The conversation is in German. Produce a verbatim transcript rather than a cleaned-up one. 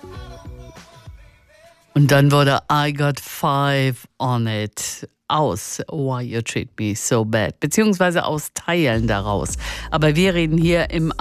Und dann wurde I Got Five on It aus Why You Treat Me So Bad, beziehungsweise aus Teilen daraus. Aber wir reden hier im